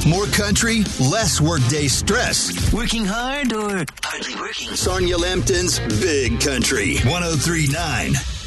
More country, less workday stress. Working hard or hardly working? Sonia Lampton's Big Country 103.9.